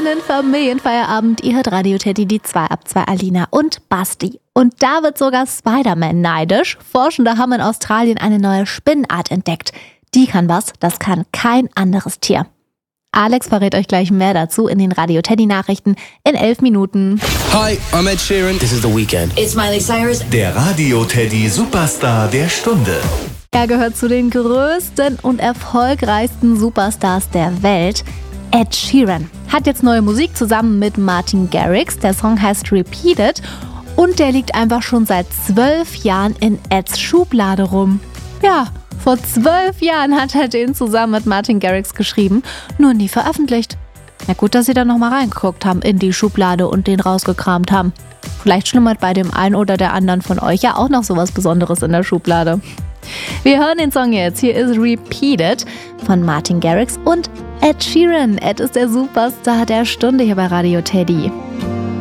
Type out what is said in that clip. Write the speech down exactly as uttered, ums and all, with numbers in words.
schönen Familienfeierabend. Ihr hört Radio Teddy, die zwei ab zwei, Alina und Basti. Und da wird sogar Spider-Man neidisch. Forschende haben in Australien eine neue Spinnenart entdeckt. Die kann was, das kann kein anderes Tier. Alex verrät euch gleich mehr dazu in den Radio Teddy Nachrichten in elf Minuten. Hi, I'm Ed Sheeran. This is The Weeknd. It's Miley Cyrus. Der Radio Teddy Superstar der Stunde. Er gehört zu den größten und erfolgreichsten Superstars der Welt. Ed Sheeran hat jetzt neue Musik zusammen mit Martin Garrix. Der Song heißt Repeated und der liegt einfach schon seit zwölf Jahren in Eds Schublade rum. Ja, vor zwölf Jahren hat er den zusammen mit Martin Garrix geschrieben, nur nie veröffentlicht. Na gut, dass sie da nochmal reingeguckt haben in die Schublade und den rausgekramt haben. Vielleicht schlummert bei dem einen oder der anderen von euch ja auch noch sowas Besonderes in der Schublade. Wir hören den Song jetzt. Hier ist Repeated von Martin Garrix und Ed Sheeran. Ed ist der Superstar der Stunde hier bei Radio Teddy.